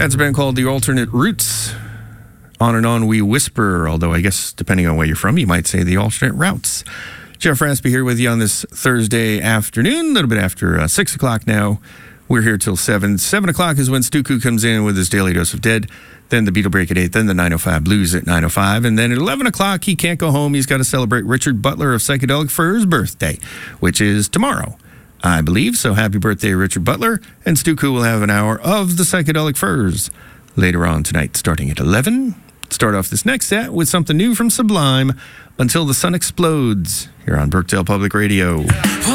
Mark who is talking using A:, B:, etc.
A: That's a band called The Alternate Routes. On and On We Whisper, although I guess depending on where you're from, you might say The Alternate Routes. Jeff Raspy here with you on this Thursday afternoon, a little bit after 6 o'clock now. We're here till 7. 7 o'clock is when Stuku comes in with his Daily Dose of Dead, then the Beatle Break at 8, then the 905 Blues at 905, and then at 11 o'clock he can't go home. He's got to celebrate Richard Butler of Psychedelic Furs' birthday, which is tomorrow, I believe. So happy birthday, Richard Butler, and Stuku will have an hour of the Psychedelic Furs later on tonight, starting at 11. Start off this next set with something new from Sublime, Until the Sun Explodes, here on Birkdale Public Radio.